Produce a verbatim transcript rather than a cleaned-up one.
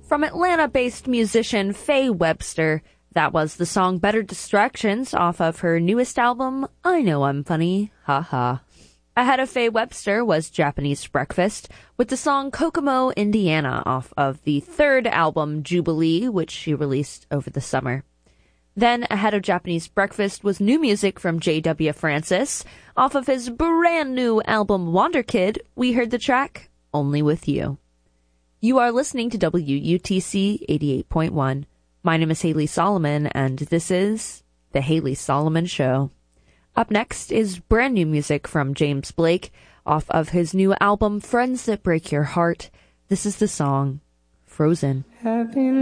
From Atlanta-based musician Faye Webster, that was the song Better Distractions off of her newest album, I Know I'm Funny, Ha Ha. Ahead of Faye Webster was Japanese Breakfast with the song Kokomo, Indiana off of the third album, Jubilee, which she released over the summer. Then ahead of Japanese Breakfast was new music from J W Francis. Off of his brand new album Wonder Kid, we heard the track Only With You. You are listening to W U T C eighty-eight point one. My name is Haley Solomon, and this is The Haley Solomon Show. Up next is brand new music from James Blake off of his new album Friends That Break Your Heart. This is the song Frozen. Happy